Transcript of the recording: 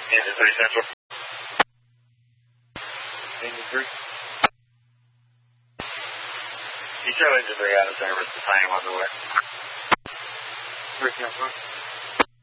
Engine 3 Central. Engine 3. Detail Engine 3 out of service. The time on the way. 3 Central.